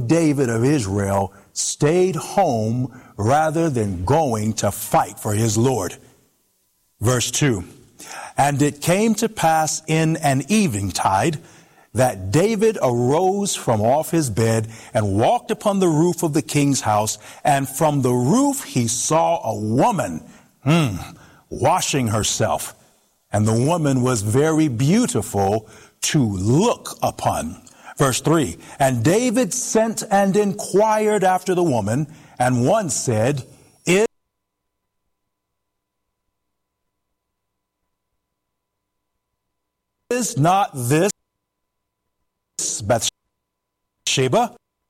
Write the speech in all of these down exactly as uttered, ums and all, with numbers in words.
David of Israel stayed home rather than going to fight for his Lord. Verse two, and it came to pass in an eventide that David arose from off his bed and walked upon the roof of the king's house, and from the roof he saw a woman hmm, washing herself, and the woman was very beautiful to look upon. Verse three, and David sent and inquired after the woman, and one said, Is not this Bathsheba,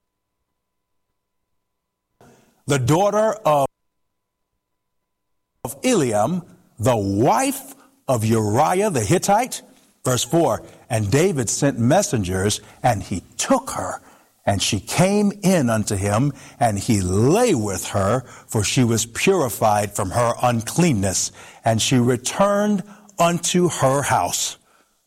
the daughter of Eliam, the wife of Uriah the Hittite? Verse four, and David sent messengers, and he took her, and she came in unto him, and he lay with her, for she was purified from her uncleanness, and she returned unto her house.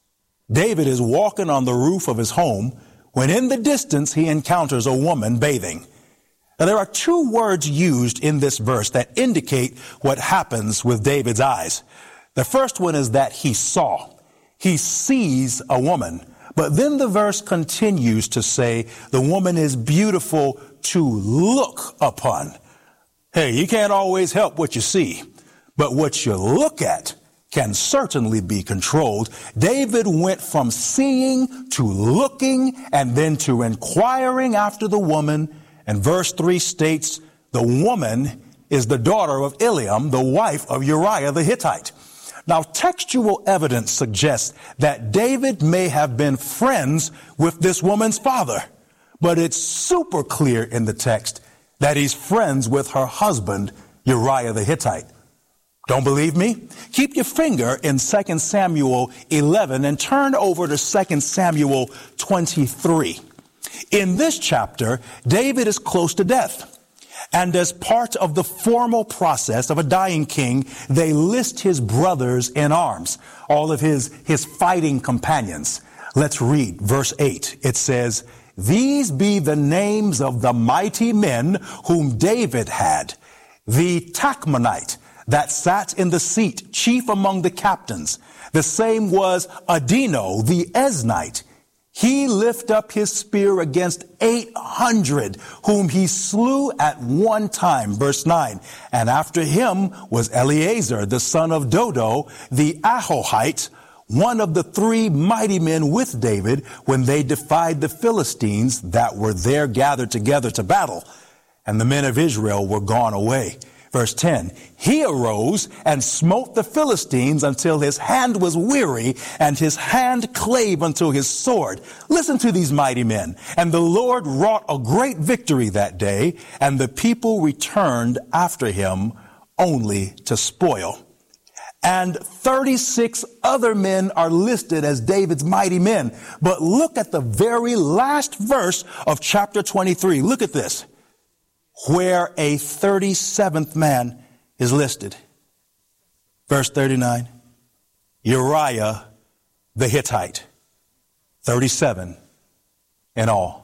David is walking on the roof of his home when in the distance he encounters a woman bathing. Now, there are two words used in this verse that indicate what happens with David's eyes. The first one is that he saw. He sees a woman. But then the verse continues to say the woman is beautiful to look upon. Hey, you can't always help what you see, but what you look at can certainly be controlled. David went from seeing to looking and then to inquiring after the woman. And verse three states the woman is the daughter of Eliam, the wife of Uriah the Hittite. Now, textual evidence suggests that David may have been friends with this woman's father, but it's super clear in the text that he's friends with her husband, Uriah the Hittite. Don't believe me? Keep your finger in Second Samuel eleven and turn over to Second Samuel twenty-three. In this chapter, David is close to death. And as part of the formal process of a dying king, they list his brothers in arms, all of his, his fighting companions. Let's read verse eight. It says, these be the names of the mighty men whom David had, the Tachmonite, that sat in the seat, chief among the captains. The same was Adino, the Eznite. He lift up his spear against eight hundred, whom he slew at one time. Verse nine. And after him was Eleazar, the son of Dodo, the Ahohite, one of the three mighty men with David when they defied the Philistines that were there gathered together to battle. And the men of Israel were gone away. Verse ten, he arose and smote the Philistines until his hand was weary and his hand clave unto his sword. Listen to these mighty men. And the Lord wrought a great victory that day, and the people returned after him only to spoil. And thirty-six other men are listed as David's mighty men. But look at the very last verse of chapter twenty-three. Look at this, where a thirty-seventh man is listed. Verse thirty-nine, Uriah the Hittite, thirty-seven in all.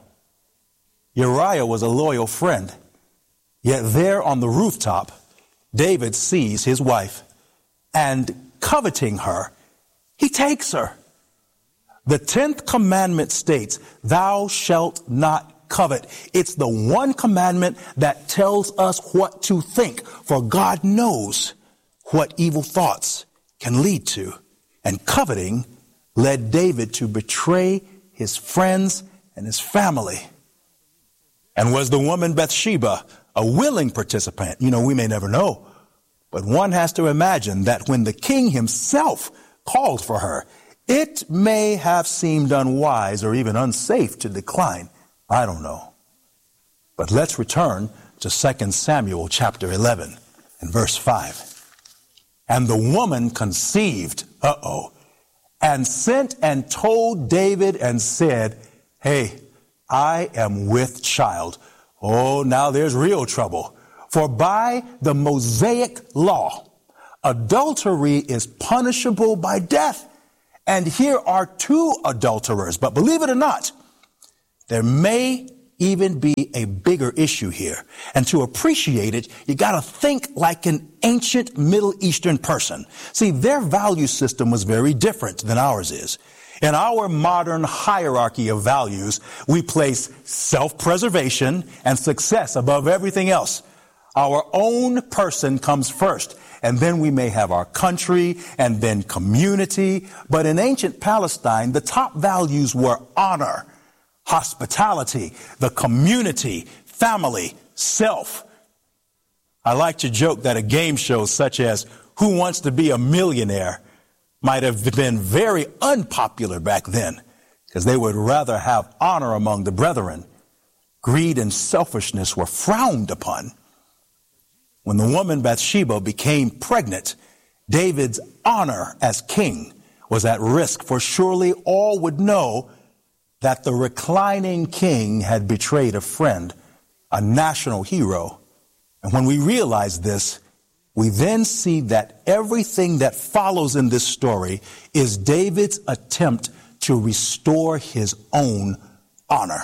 Uriah was a loyal friend, yet there on the rooftop, David sees his wife, and coveting her, he takes her. The tenth commandment states, thou shalt not covet. It's the one commandment that tells us what to think, for God knows what evil thoughts can lead to. And coveting led David to betray his friends and his family. And was the woman Bathsheba a willing participant? You know, we may never know, but one has to imagine that when the king himself called for her, it may have seemed unwise or even unsafe to decline. I don't know. But let's return to Second Samuel chapter eleven and verse five. And the woman conceived, uh-oh, and sent and told David and said, hey, I am with child. Oh, now there's real trouble. For by the Mosaic law, adultery is punishable by death. And here are two adulterers. But believe it or not, there may even be a bigger issue here. And to appreciate it, you got to think like an ancient Middle Eastern person. See, their value system was very different than ours is. In our modern hierarchy of values, we place self-preservation and success above everything else. Our own person comes first, and then we may have our country and then community. But in ancient Palestine, the top values were honor, hospitality, the community, family, self. I like to joke that a game show such as Who Wants to Be a Millionaire might have been very unpopular back then, because they would rather have honor among the brethren. Greed and selfishness were frowned upon. When the woman Bathsheba became pregnant, David's honor as king was at risk, for surely all would know that the reclining king had betrayed a friend, a national hero. And when we realize this, we then see that everything that follows in this story is David's attempt to restore his own honor.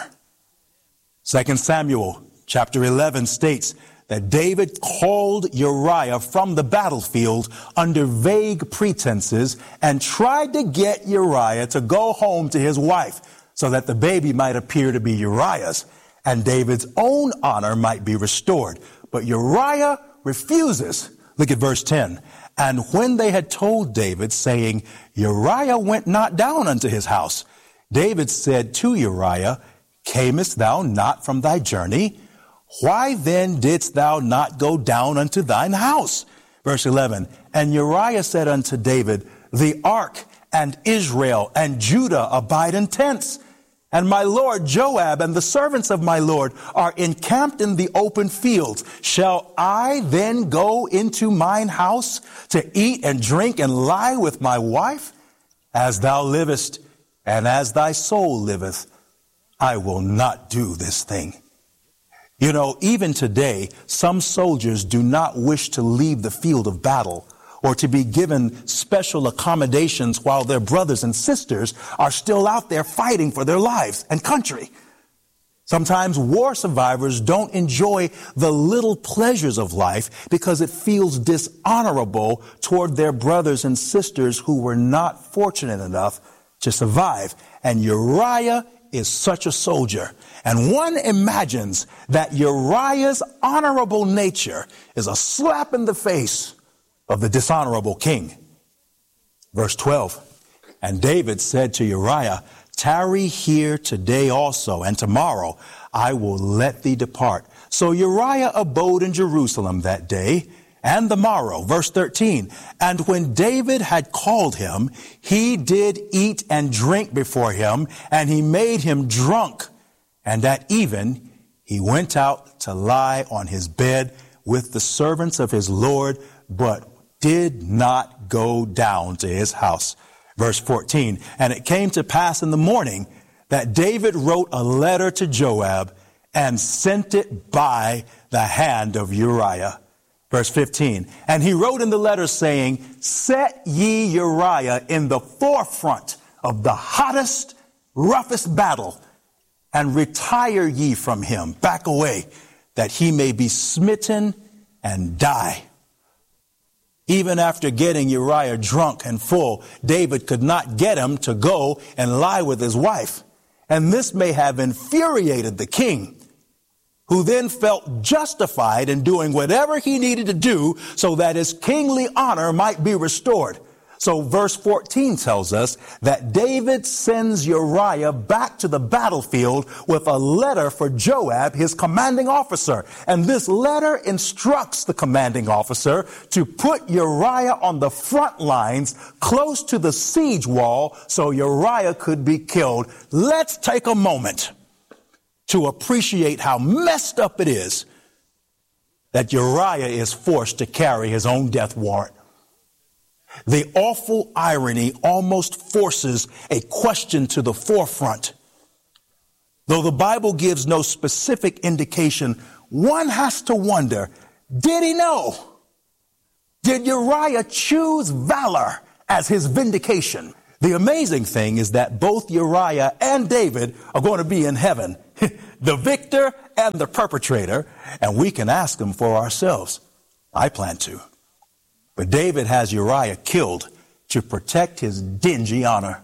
Second Samuel chapter eleven states that David called Uriah from the battlefield under vague pretenses and tried to get Uriah to go home to his wife so that the baby might appear to be Uriah's and David's own honor might be restored. But Uriah refuses. Look at verse ten. And when they had told David, saying, Uriah went not down unto his house, David said to Uriah, Camest thou not from thy journey? Why then didst thou not go down unto thine house? Verse eleven. And Uriah said unto David, The ark and Israel and Judah abide in tents, and my lord Joab and the servants of my lord are encamped in the open fields. Shall I then go into mine house to eat and drink and lie with my wife? As thou livest, and as thy soul liveth, I will not do this thing. You know, even today, some soldiers do not wish to leave the field of battle or to be given special accommodations while their brothers and sisters are still out there fighting for their lives and country. Sometimes war survivors don't enjoy the little pleasures of life because it feels dishonorable toward their brothers and sisters who were not fortunate enough to survive. And Uriah is such a soldier. And one imagines that Uriah's honorable nature is a slap in the face of the dishonorable king. Verse twelve, and David said to Uriah, Tarry here today also, and tomorrow I will let thee depart. So Uriah abode in Jerusalem that day and the morrow. Verse thirteen, and when David had called him, he did eat and drink before him, and he made him drunk. And at even he went out to lie on his bed with the servants of his Lord, but did not go down to his house. Verse fourteen, and it came to pass in the morning that David wrote a letter to Joab and sent it by the hand of Uriah. Verse fifteen, and he wrote in the letter saying, Set ye Uriah in the forefront of the hottest, roughest battle, and retire ye from him, back away, that he may be smitten and die. Even after getting Uriah drunk and full, David could not get him to go and lie with his wife. And this may have infuriated the king, who then felt justified in doing whatever he needed to do so that his kingly honor might be restored. So verse fourteen tells us that David sends Uriah back to the battlefield with a letter for Joab, his commanding officer. And this letter instructs the commanding officer to put Uriah on the front lines close to the siege wall so Uriah could be killed. Let's take a moment to appreciate how messed up it is that Uriah is forced to carry his own death warrant. The awful irony almost forces a question to the forefront. Though the Bible gives no specific indication, one has to wonder, did he know? Did Uriah choose valor as his vindication? The amazing thing is that both Uriah and David are going to be in heaven. the victor and the perpetrator, and we can ask him for ourselves. I plan to. But David has Uriah killed to protect his dingy honor.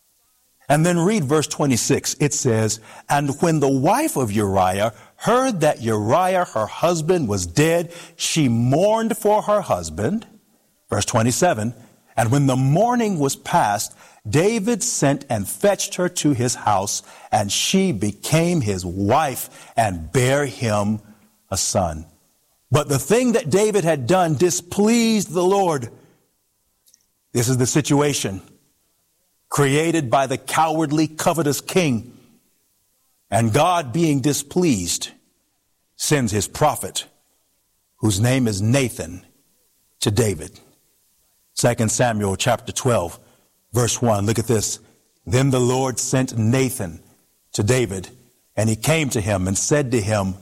And then read verse twenty-six. It says, and when the wife of Uriah heard that Uriah, her husband, was dead, she mourned for her husband. Verse twenty-seven. And when the mourning was past, David sent and fetched her to his house, and she became his wife and bare him a son. But the thing that David had done displeased the Lord. This is the situation created by the cowardly, covetous king. And God, being displeased, sends his prophet, whose name is Nathan, to David. Second Samuel chapter twelve, verse one. Look at this. Then the Lord sent Nathan to David, and he came to him and said to him,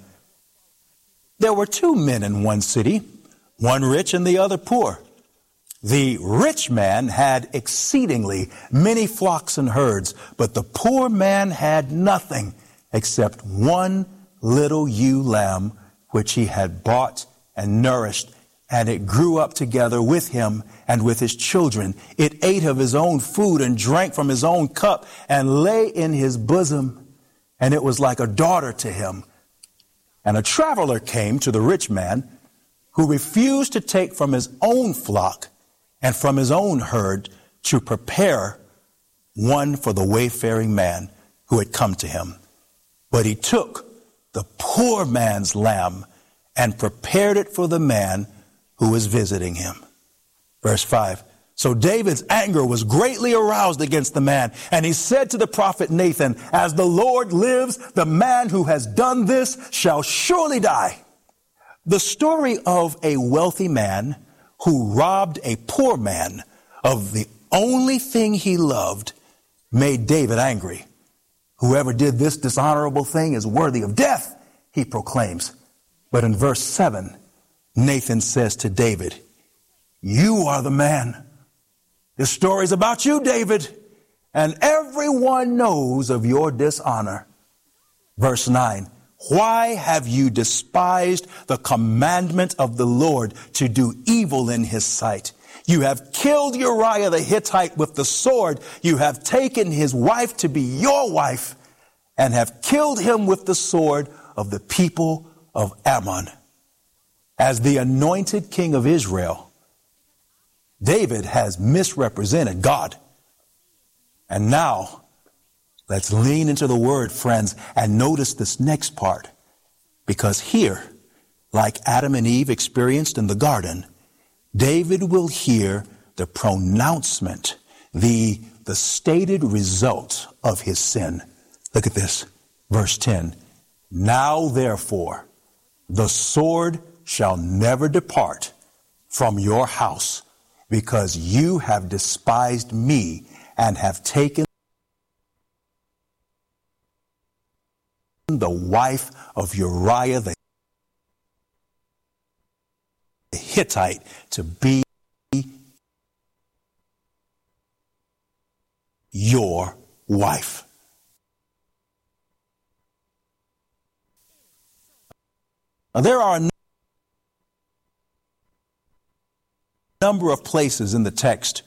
there were two men in one city, one rich and the other poor. The rich man had exceedingly many flocks and herds, but the poor man had nothing except one little ewe lamb, which he had bought and nourished, and it grew up together with him and with his children. It ate of his own food and drank from his own cup and lay in his bosom, and it was like a daughter to him. And a traveler came to the rich man, who refused to take from his own flock and from his own herd to prepare one for the wayfaring man who had come to him. But he took the poor man's lamb and prepared it for the man who was visiting him. Verse five. So David's anger was greatly aroused against the man, and he said to the prophet Nathan, as the Lord lives, the man who has done this shall surely die. The story of a wealthy man who robbed a poor man of the only thing he loved made David angry. Whoever did this dishonorable thing is worthy of death, he proclaims. But in verse seven, Nathan says to David, you are the man. This story is about you, David, and everyone knows of your dishonor. Verse nine, why have you despised the commandment of the Lord to do evil in his sight? You have killed Uriah the Hittite with the sword. You have taken his wife to be your wife and have killed him with the sword of the people of Ammon. As the anointed king of Israel, David has misrepresented God. And now, let's lean into the word, friends, and notice this next part. Because here, like Adam and Eve experienced in the garden, David will hear the pronouncement, the, the stated result of his sin. Look at this, verse ten. Now, therefore, the sword shall never depart from your house, because you have despised me and have taken the wife of Uriah the Hittite to be your wife. Now, there are a number of places in the text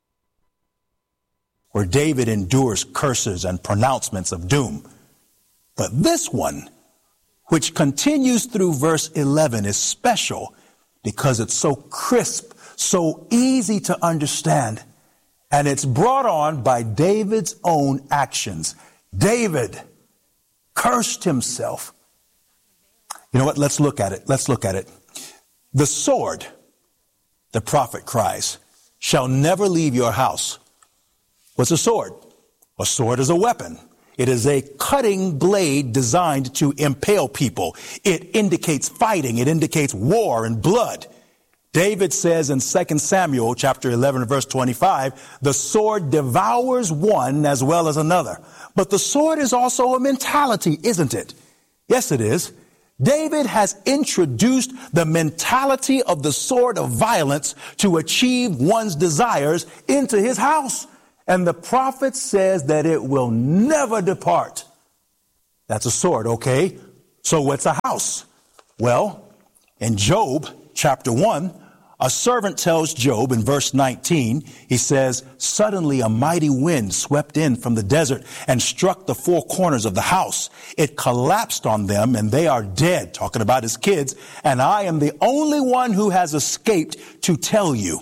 where David endures curses and pronouncements of doom. But this one, which continues through verse eleven, is special because it's so crisp, so easy to understand, and it's brought on by David's own actions. David cursed himself. You know what? Let's look at it. Let's look at it. The sword, the prophet cries, shall never leave your house. What's a sword? A sword is a weapon. It is a cutting blade designed to impale people. It indicates fighting. It indicates war and blood. David says in Second Samuel chapter eleven, verse twenty-five, the sword devours one as well as another. But the sword is also a mentality, isn't it? Yes, it is. David has introduced the mentality of the sword of violence to achieve one's desires into his house. And the prophet says that it will never depart. That's a sword, okay? So what's a house? Well, in Job chapter one, a servant tells Job in verse nineteen, he says, suddenly a mighty wind swept in from the desert and struck the four corners of the house. It collapsed on them and they are dead, talking about his kids, and I am the only one who has escaped to tell you.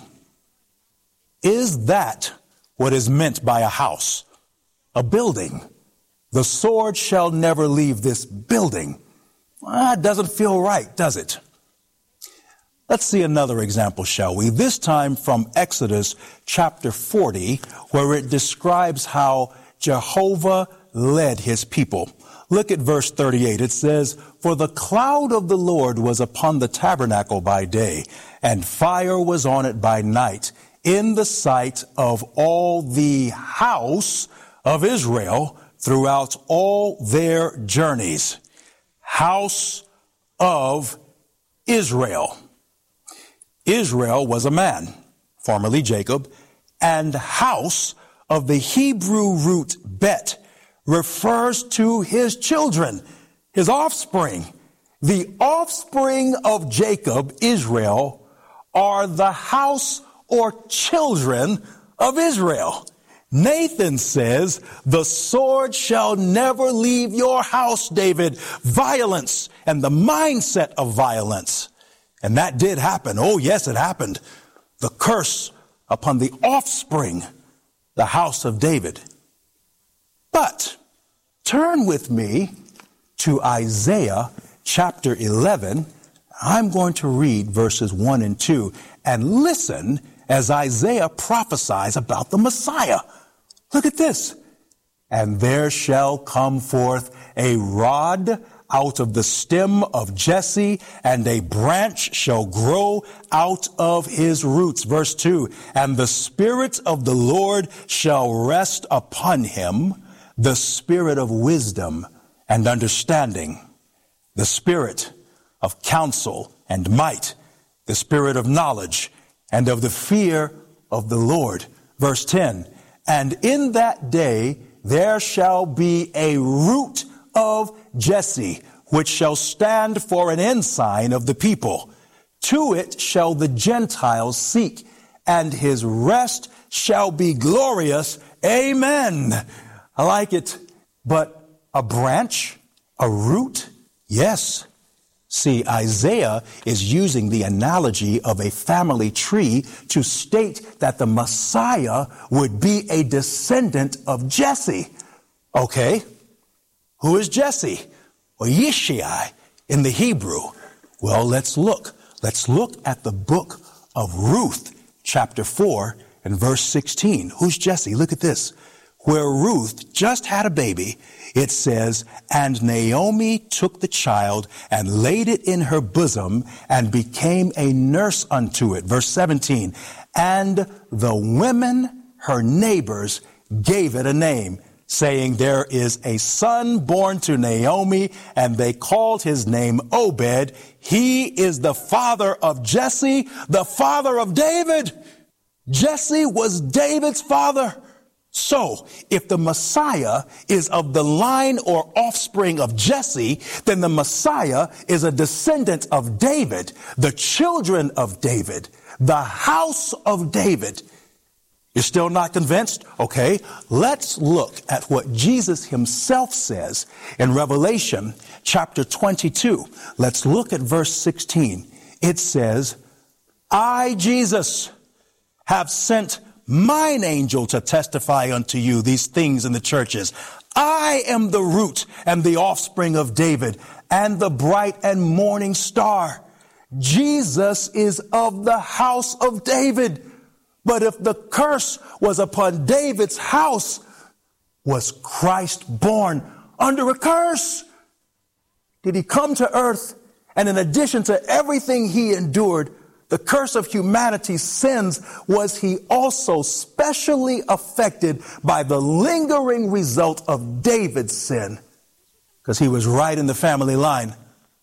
Is that what is meant by a house? A building. The sword shall never leave this building. Well, that doesn't feel right, does it? Let's see another example, shall we? This time from Exodus chapter forty, where it describes how Jehovah led his people. Look at verse thirty-eight. It says, for the cloud of the Lord was upon the tabernacle by day, and fire was on it by night, in the sight of all the house of Israel throughout all their journeys. House of Israel. Israel was a man, formerly Jacob, and house of the Hebrew root bet refers to his children, his offspring. The offspring of Jacob, Israel, are the house or children of Israel. Nathan says, the sword shall never leave your house, David. Violence and the mindset of violence. And that did happen. Oh, yes, it happened. The curse upon the offspring, the house of David. But turn with me to Isaiah chapter eleven. I'm going to read verses one and two and listen as Isaiah prophesies about the Messiah. Look at this. And there shall come forth a rod out of the stem of Jesse, and a branch shall grow out of his roots. Verse two, and the Spirit of the Lord shall rest upon him, the Spirit of wisdom and understanding, the Spirit of counsel and might, the Spirit of knowledge and of the fear of the Lord. Verse ten, and in that day there shall be a root of Jesse, which shall stand for an ensign of the people. To it shall the Gentiles seek, and his rest shall be glorious. Amen. I like it. But a branch, a root? Yes. See, Isaiah is using the analogy of a family tree to state that the Messiah would be a descendant of Jesse. Okay. Who is Jesse? Or Yishai in the Hebrew? Well, let's look. Let's look at the book of Ruth, chapter four and verse sixteen. Who's Jesse? Look at this. Where Ruth just had a baby, it says, and Naomi took the child and laid it in her bosom and became a nurse unto it. Verse seventeen. And the women, her neighbors, gave it a name, saying, there is a son born to Naomi, and they called his name Obed. He is the father of Jesse, the father of David. Jesse was David's father. So, if the Messiah is of the line or offspring of Jesse, then the Messiah is a descendant of David, the children of David, the house of David. You're still not convinced? Okay, let's look at what Jesus himself says in Revelation chapter twenty-two. Let's look at verse sixteen. It says, I, Jesus, have sent mine angel to testify unto you these things in the churches. I am the root and the offspring of David and the bright and morning star. Jesus is of the house of David. But if the curse was upon David's house, was Christ born under a curse? Did he come to earth, and in addition to everything he endured, the curse of humanity's sins, was he also specially affected by the lingering result of David's sin? Because he was right in the family line.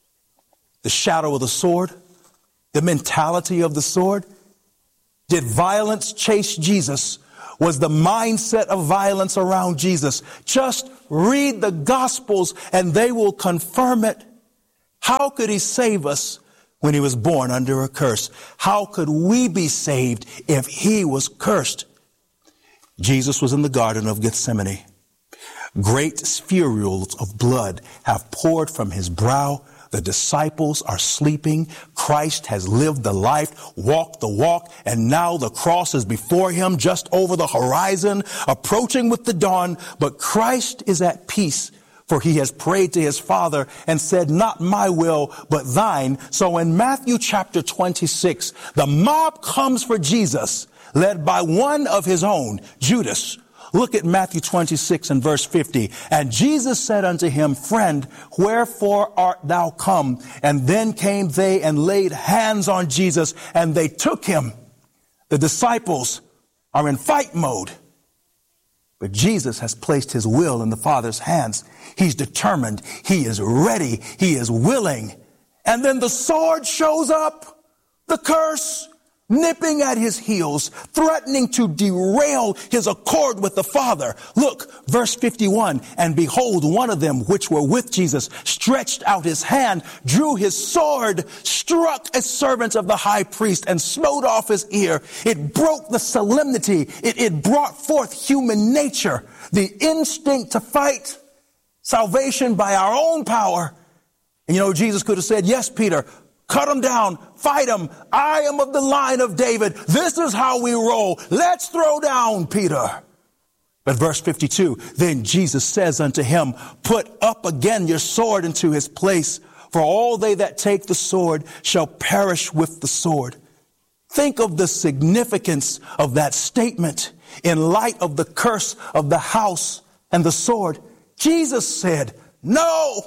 The shadow of the sword, the mentality of the sword. Did violence chase Jesus was the mindset of violence around Jesus. Just read the Gospels and they will confirm it. How could he save us when he was born under a curse? How could we be saved if he was cursed? Jesus was in the Garden of Gethsemane. Great spherules of blood have poured from his brow. The disciples are sleeping. Christ has lived the life, walked the walk, and now the cross is before him, just over the horizon, approaching with the dawn. But Christ is at peace, for he has prayed to his Father and said, not my will, but thine. So in Matthew chapter twenty-six, the mob comes for Jesus, led by one of his own, Judas. Look at Matthew twenty-six and verse fifty. And Jesus said unto him, friend, wherefore art thou come? And then came they and laid hands on Jesus, and they took him. The disciples are in fight mode. But Jesus has placed his will in the Father's hands. He's determined. He is ready. He is willing. And then the sword shows up, the curse, nipping at his heels, threatening to derail his accord with the Father. Look, verse fifty-one, and behold, one of them which were with Jesus stretched out his hand, drew his sword, struck a servant of the high priest, and smote off his ear. It broke the solemnity. It, it brought forth human nature, the instinct to fight, salvation by our own power. And you know, Jesus could have said, yes, Peter, cut him down, fight him. I am of the line of David. This is how we roll. Let's throw down Peter. But verse fifty-two, then Jesus says unto him, put up again your sword into his place, for all they that take the sword shall perish with the sword. Think of the significance of that statement in light of the curse of the house and the sword. Jesus said, no,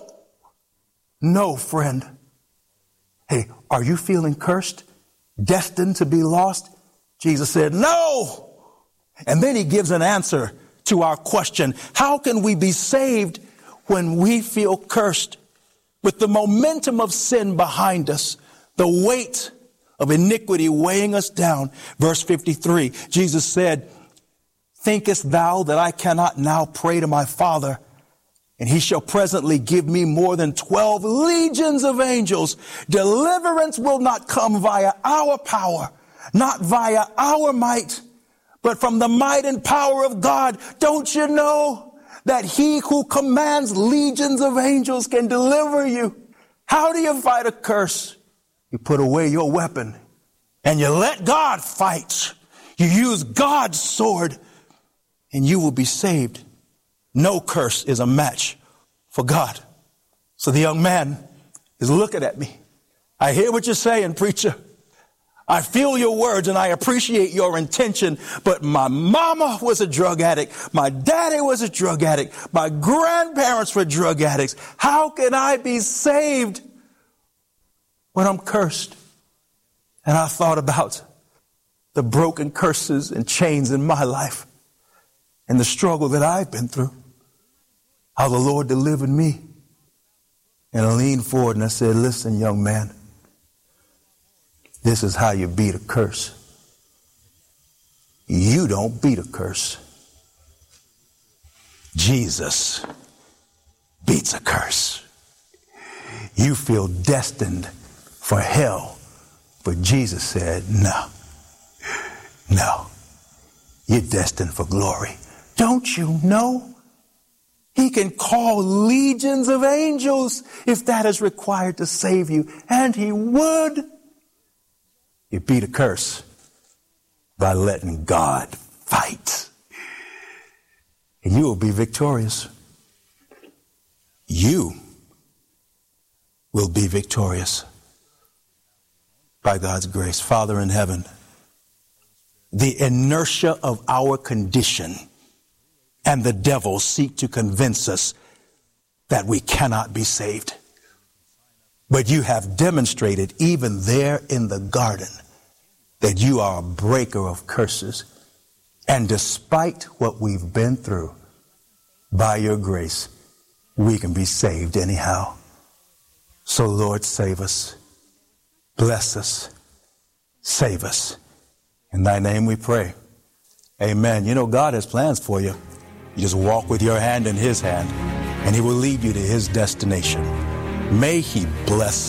no, friend. Hey, are you feeling cursed, destined to be lost? Jesus said, no. And then he gives an answer to our question. How can we be saved when we feel cursed? With the momentum of sin behind us, the weight of iniquity weighing us down. Verse fifty-three, Jesus said, thinkest thou that I cannot now pray to my Father, and he shall presently give me more than twelve legions of angels? Deliverance will not come via our power, not via our might, but from the might and power of God. Don't you know that he who commands legions of angels can deliver you? How do you fight a curse? You put away your weapon and you let God fight. You use God's sword and you will be saved. No curse is a match for God. So the young man is looking at me. I hear what you're saying, preacher. I feel your words and I appreciate your intention, but my mama was a drug addict. My daddy was a drug addict. My grandparents were drug addicts. How can I be saved when I'm cursed? And I thought about the broken curses and chains in my life and the struggle that I've been through. How the Lord delivered me. And I leaned forward and I said, listen, young man, this is how you beat a curse. You don't beat a curse. Jesus beats a curse. You feel destined for hell, but Jesus said, no, no, you're destined for glory. Don't you know? He can call legions of angels if that is required to save you, and he would. You beat a curse by letting God fight, and you will be victorious. You will be victorious by God's grace. Father in heaven, the inertia of our condition and the devil seek to convince us that we cannot be saved. But you have demonstrated even there in the garden that you are a breaker of curses. And despite what we've been through, by your grace, we can be saved anyhow. So Lord, save us. Bless us. Save us. In thy name we pray. Amen. You know, God has plans for you. You just walk with your hand in his hand, and he will lead you to his destination. May he bless